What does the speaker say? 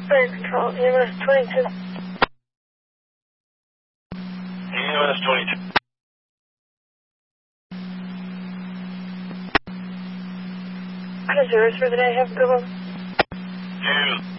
Fire Control, EMS 22. EMS 22. That's yours for the day. Have a good one. You.